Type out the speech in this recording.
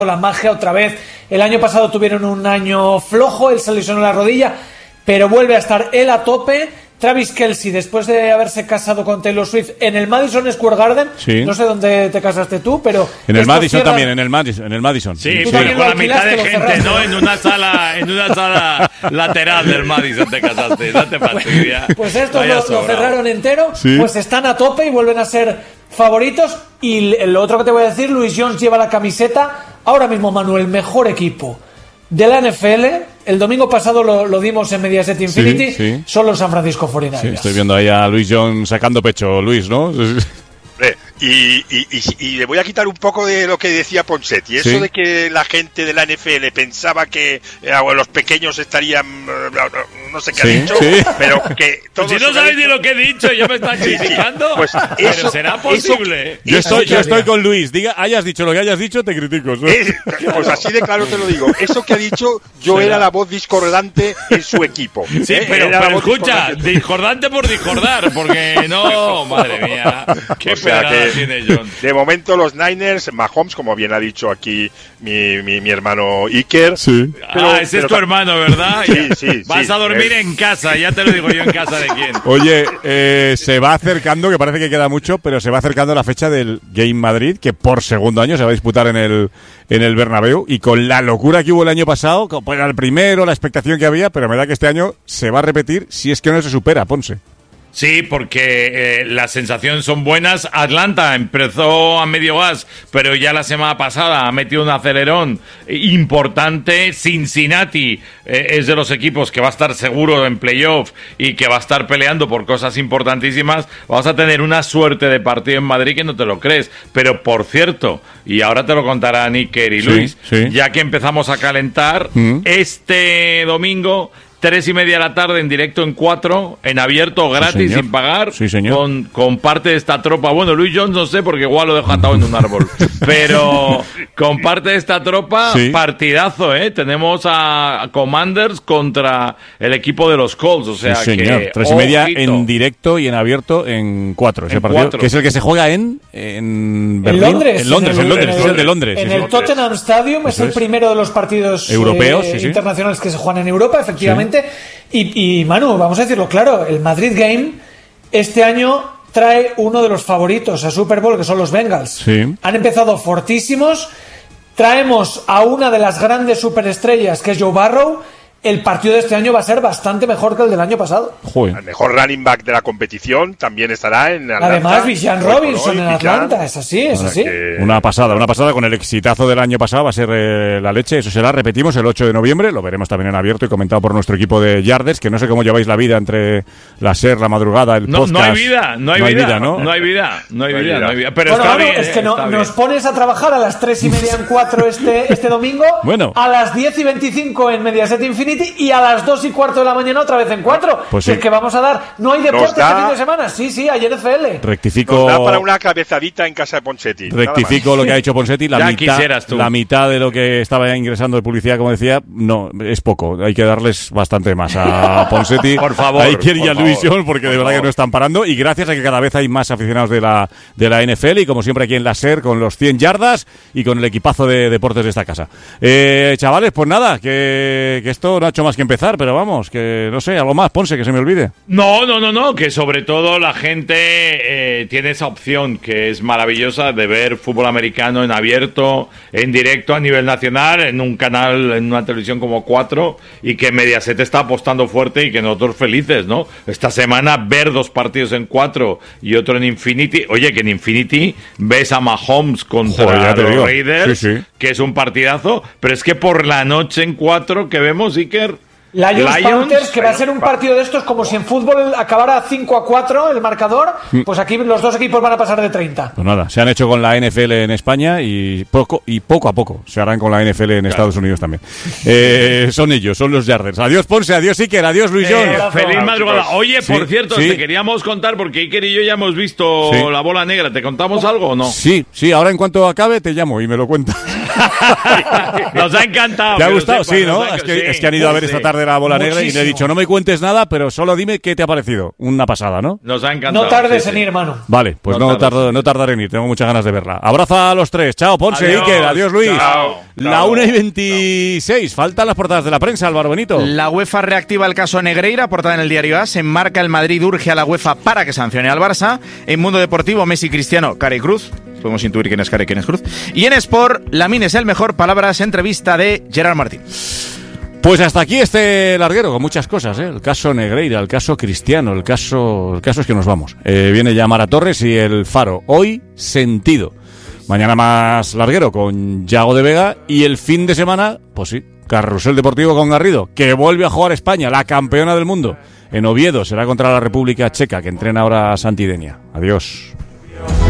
la magia otra vez. El año pasado tuvieron un año flojo, él se lesionó la rodilla, pero vuelve a estar él a tope. Travis Kelce, después de haberse casado con Taylor Swift en el Madison Square Garden, sí. No sé dónde te casaste tú, pero... En el Madison también, en el Madison. Sí, pero con la mitad de gente, ¿no? En una sala lateral del Madison te casaste, no te fastidia. Pues estos lo cerraron entero, sí. Pues están a tope y vuelven a ser favoritos. Y lo otro que te voy a decir, Louis Jones lleva la camiseta, ahora mismo, Manuel, mejor equipo de la NFL. El domingo pasado lo dimos en Mediaset Infinity, sí. Son los San Francisco 49ers. Sí, estoy viendo ahí a Louis Jones sacando pecho, Luis, ¿no? Y le voy a quitar un poco de lo que decía Ponseti, eso de que la gente de la NFL pensaba que los pequeños estarían, no sé qué ha dicho, pero que todos... Si no sabéis ni lo que he dicho, ya me están criticando, pues pero será posible. Yo estoy con Luis, hayas dicho lo que hayas dicho, te critico. Pues así de claro te lo digo, eso que ha dicho, yo era la voz discordante en su equipo. Sí, pero escucha, discordante por discordar, porque no, madre mía, qué pedrada tiene John. De momento los Niners, Mahomes, como bien ha dicho aquí mi hermano Iker. Sí. Ese es tu hermano, ¿verdad? Sí. Vas a dormir en casa, ya te lo digo yo, en casa de quién. Oye, se va acercando, que parece que queda mucho, pero se va acercando la fecha del Game Madrid, que por segundo año se va a disputar en el Bernabéu, y con la locura que hubo el año pasado, pues era el primero, la expectación que había, pero me da que este año se va a repetir si es que no se supera, Ponce. Sí, porque las sensaciones son buenas. Atlanta empezó a medio gas, pero ya la semana pasada ha metido un acelerón importante. Cincinnati es de los equipos que va a estar seguro en playoff y que va a estar peleando por cosas importantísimas. Vamos a tener una suerte de partido en Madrid que no te lo crees. Pero, por cierto, y ahora te lo contarán Iker y Luis, ya que empezamos a calentar, este domingo... 3:30 de la tarde en directo en 4, en abierto, gratis, sin pagar, con parte de esta tropa. Bueno, Louis Jones no sé, porque igual lo dejo atado en un árbol. Pero con parte de esta tropa, partidazo, ¿eh? Tenemos a Commanders contra el equipo de los Colts, o sea que... 3:30 en directo y en abierto en 4, ese partido, 4. Que es el que se juega en Berlín. En Londres. Es el de Londres. En el Tottenham Stadium es el primero de los partidos europeos, internacionales que se juegan en Europa, efectivamente. Y Manu, vamos a decirlo claro, el Madrid Game este año trae uno de los favoritos a Super Bowl, que son los Bengals. Han empezado fortísimos. Traemos a una de las grandes superestrellas, que es Joe Burrow. El partido de este año va a ser bastante mejor que el del año pasado. El mejor running back de la competición también estará en Atlanta. Además, Bijan Robinson en Atlanta, es así. Una pasada con el exitazo del año pasado, va a ser la leche. Eso será, repetimos, el 8 de noviembre, lo veremos también en abierto y comentado por nuestro equipo de Yarders, que no sé cómo lleváis la vida entre la SER, la madrugada, el podcast. No hay vida. No hay vida. Pero bueno, está bien. Es que nos pones a trabajar a las 3:30 en 4 este domingo, a las 10:25 en Mediaset Infinity, y a las 2:15 de la mañana otra vez en 4. Pues es que vamos a dar... ¿No hay deporte este fin de semana? Sí, hay NFL. Rectifico... Nos da para una cabezadita en casa de Ponseti. Rectifico lo que ha dicho Ponseti. La mitad de lo que estaba ingresando de publicidad, como decía, no, es poco. Hay que darles bastante más a Ponseti. Por favor. A Iker y a Luis Jones, porque de verdad que no están parando. Y gracias a que cada vez hay más aficionados de la NFL, y como siempre aquí en la SER, con los 100 yardas y con el equipazo de deportes de esta casa. Chavales, pues nada, que esto no ha hecho más que empezar, pero vamos, que no sé, algo más, Ponce, que se me olvide. No, que sobre todo la gente tiene esa opción que es maravillosa de ver fútbol americano en abierto, en directo a nivel nacional, en un canal, en una televisión como 4, y que Mediaset está apostando fuerte y que nosotros felices, ¿no? Esta semana ver 2 partidos en 4 y otro en Infinity. Oye, que en Infinity ves a Mahomes contra los Raiders, que es un partidazo, pero es que por la noche en 4 que vemos, Iker, Lions Panthers, que va a ser un partido de estos como si en fútbol acabara 5-4 el marcador, pues aquí los dos equipos van a pasar de 30. Pues nada, se han hecho con la NFL en España y poco a poco se harán con la NFL en Estados Unidos también. Son ellos, son los Yarders. Adiós Ponce, adiós Iker, adiós Luis Jones. Feliz madrugada. Oye, por cierto, te queríamos contar, porque Iker y yo ya hemos visto la bola negra. ¿Te contamos algo o no? Sí, ahora en cuanto acabe te llamo y me lo cuentas. Nos ha encantado. ¿Te ha gustado? Sí, ¿no? Es que han ido a ver esta tarde la bola negra y le he dicho, no me cuentes nada, pero solo dime qué te ha parecido. Una pasada, ¿no? Nos ha encantado. No tardes en ir, hermano. Vale, pues no tardaré en ir. Tengo muchas ganas de verla. Abrazo a los tres. Chao, Ponce, Iker. Adiós, Luis. Chao. La 1:26. Faltan las portadas de la prensa, Álvaro Benito. La UEFA reactiva el caso Negreira, portada en el diario AS. Enmarca el Madrid urge a la UEFA para que sancione al Barça. En Mundo Deportivo, Messi, Cristiano, cara y cruz. Podemos intuir quién es cara y quién es cruz. Y en Sport, Lamine es el mejor. Palabras, entrevista de Gerard Martín. Pues hasta aquí este larguero con muchas cosas, ¿eh? El caso Negreira, el caso Cristiano, el caso es que nos vamos. Viene ya Mara Torres y el Faro. Hoy, Sentido. Mañana más larguero con Yago de Vega y el fin de semana, pues sí, Carrusel Deportivo con Garrido, que vuelve a jugar España, la campeona del mundo. En Oviedo será contra la República Checa, que entrena ahora Santidenia. Adiós.